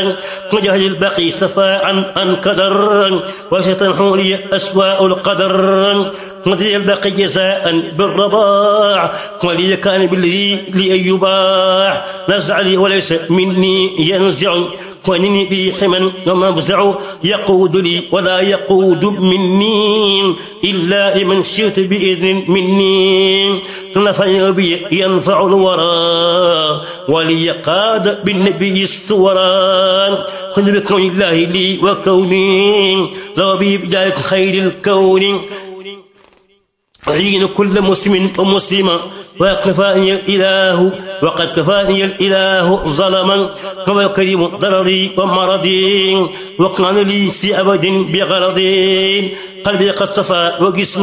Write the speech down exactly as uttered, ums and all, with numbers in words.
وجهل البقي صفاء عن قدر وستنحو لي أسواء القدر وذي البقي جزاء بالرباع ولي كان بالذي لي يباع نزع لي وليس مني ينزع وانني بي حما ومفزع يقود لي ولا يقود مني إلا لمن شئت بإذن مني نفعني بي ينفع الورى وليقاد بالنبي الصوران خذ بكون الله لي وكوني لو بي بداية خير الكون أعين كل مسلم ومسلمة وكفاني الإله وقد كفاني الإله ظلما هو الكريم ضرري ومرضي وكان لي في أبد بغرضي قلبي قد صفى وجسمي